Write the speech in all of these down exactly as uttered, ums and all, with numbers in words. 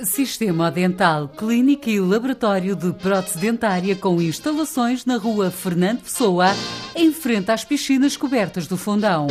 Sistema Dental, clínica e laboratório de prótese dentária com instalações na rua Fernando Pessoa, em frente às piscinas cobertas do Fundão.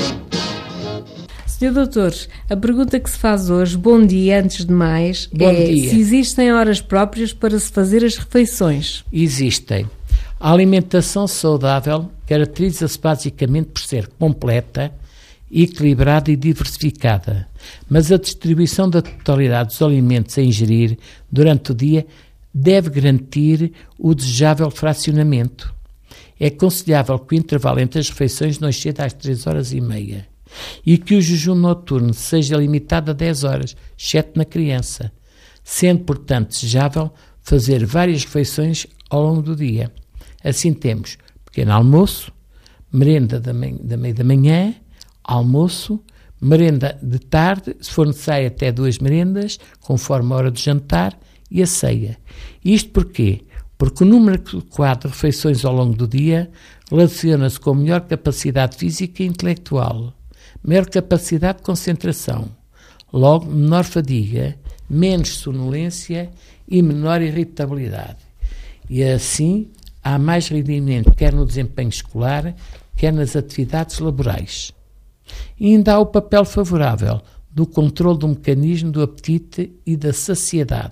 senhor doutor, a pergunta que se faz hoje, bom dia, antes de mais, bom é dia. Se existem horas próprias para se fazer as refeições. Existem. A alimentação saudável caracteriza-se basicamente por ser completa, equilibrada e diversificada, mas a distribuição da totalidade dos alimentos a ingerir durante o dia deve garantir o desejável fracionamento. É aconselhável que o intervalo entre as refeições não exceda às três horas e meia e que o jejum noturno seja limitado a dez horas, exceto na criança, sendo, portanto, desejável fazer várias refeições ao longo do dia. Assim temos pequeno almoço, merenda da, me- da meia da manhã, almoço, merenda de tarde, se for necessário até duas merendas, conforme a hora do jantar, e a ceia. Isto porquê? Porque o número adequado de refeições ao longo do dia relaciona-se com melhor capacidade física e intelectual, maior capacidade de concentração, logo menor fadiga, menos sonolência e menor irritabilidade. E assim há mais rendimento quer no desempenho escolar, quer nas atividades laborais. E ainda há o papel favorável do controle do mecanismo do apetite e da saciedade.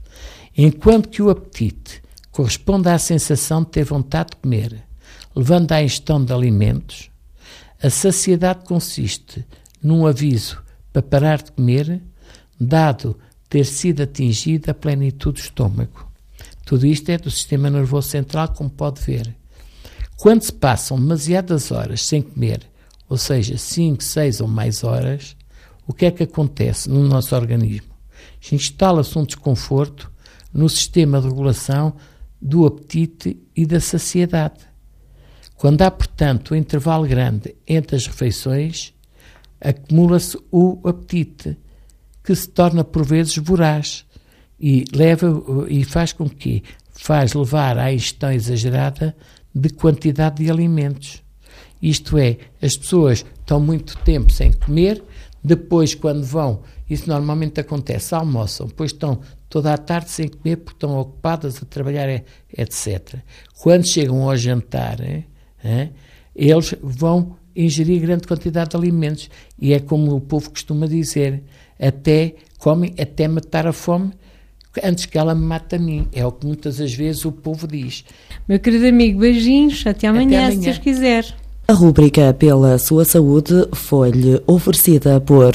Enquanto que o apetite corresponde à sensação de ter vontade de comer, levando à ingestão de alimentos, a saciedade consiste num aviso para parar de comer, dado ter sido atingida a plenitude do estômago. Tudo isto é do sistema nervoso central, como pode ver. Quando se passam demasiadas horas sem comer, ou seja, cinco, seis ou mais horas, o que é que acontece no nosso organismo? Instala-se um desconforto no sistema de regulação do apetite e da saciedade. Quando há, portanto, um intervalo grande entre as refeições, acumula-se o apetite, que se torna por vezes voraz e, leva, e faz com que faz levar à ingestão exagerada de quantidade de alimentos. Isto é, as pessoas estão muito tempo sem comer, depois quando vão, isso normalmente acontece, almoçam, depois estão toda a tarde sem comer porque estão ocupadas a trabalhar, etcétera. Quando chegam ao jantar, é, é, eles vão ingerir grande quantidade de alimentos e é como o povo costuma dizer, até comem até matar a fome antes que ela me mate a mim. É o que muitas das vezes o povo diz. Meu querido amigo, beijinhos, até amanhã, até amanhã. se Deus quiser. A rúbrica Pela Sua Saúde foi-lhe oferecida por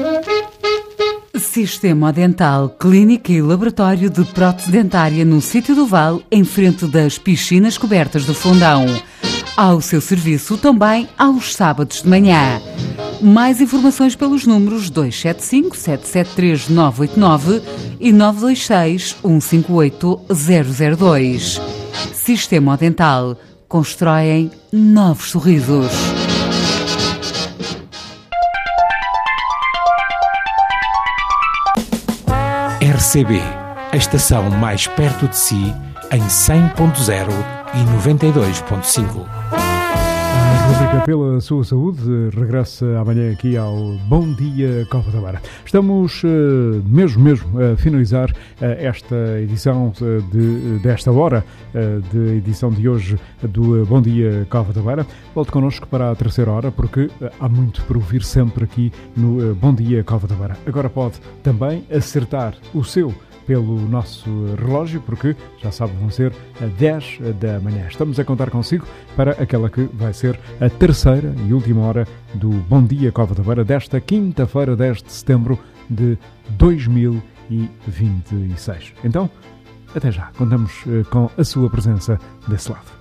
Sistema Dental, clínica e laboratório de prótese dentária no Sítio do Val, em frente das piscinas cobertas do Fundão. Ao seu serviço também aos sábados de manhã. Mais informações pelos números dois sete cinco, sete sete três, nove oito nove e nove dois seis, um cinco oito, zero zero dois. Sistema Dental. Constroem novos sorrisos. R C B, a estação mais perto de si, em cem ponto zero e noventa e dois ponto cinco. A rubrica Pela Sua Saúde regressa amanhã aqui ao Bom Dia Cova da Beira. Estamos uh, mesmo, mesmo a finalizar uh, esta edição uh, de, desta hora, uh, de edição de hoje do uh, Bom Dia Cova da Beira. Volte connosco para a terceira hora, porque uh, há muito para ouvir sempre aqui no uh, Bom Dia Cova da Beira. Agora pode também acertar o seu pelo nosso relógio, porque, já sabe, vão ser dez da manhã. Estamos a contar consigo para aquela que vai ser a terceira e última hora do Bom Dia Cova da Beira desta quinta-feira, dez de setembro de dois mil e vinte e seis. Então, até já. Contamos com a sua presença desse lado.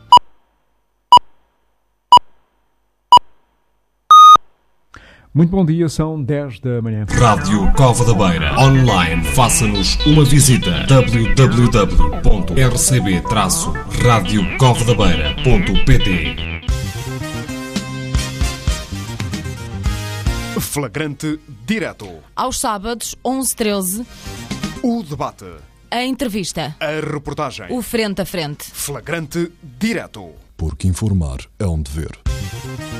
Muito bom dia, são dez da manhã. Rádio Cova da Beira. Online, faça-nos uma visita. w w w ponto r c b traço rádio cova da beira ponto p t. Flagrante direto. Aos sábados, onze e treze. O debate. A entrevista. A reportagem. O frente a frente. Flagrante direto. Porque informar é um dever.